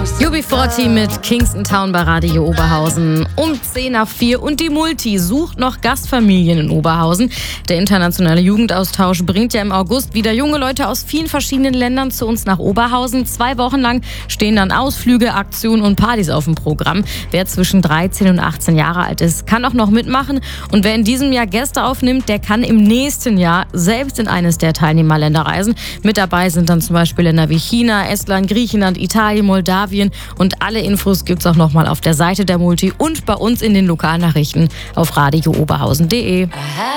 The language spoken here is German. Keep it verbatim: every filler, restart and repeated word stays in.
U B vierzig mit Kingston Town bei Radio Oberhausen um zehn nach vier und die Multi sucht noch Gastfamilien in Oberhausen. Der internationale Jugendaustausch bringt ja im August wieder junge Leute aus vielen verschiedenen Ländern zu uns nach Oberhausen. Zwei Wochen lang stehen dann Ausflüge, Aktionen und Partys auf dem Programm. Wer zwischen dreizehn und achtzehn Jahre alt ist, kann auch noch mitmachen. Und wer in diesem Jahr Gäste aufnimmt, der kann im nächsten Jahr selbst in eines der Teilnehmerländer reisen. Mit dabei sind dann zum Beispiel Länder wie China, Estland, Griechenland, Italien, Moldawien. Und alle Infos gibt's auch nochmal auf der Seite der Multi und bei uns in den Lokalnachrichten auf radio oberhausen punkt de.